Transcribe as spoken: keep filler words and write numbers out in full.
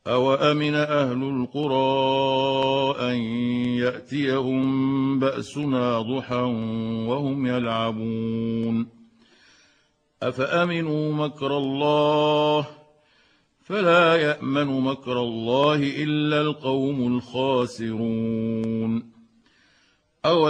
أوأمن أهل القرى أن يأتيهم بأسنا ضحى وهم يلعبون أفأمنوا مكر الله فلا يأمن مكر الله إلا القوم الخاسرون.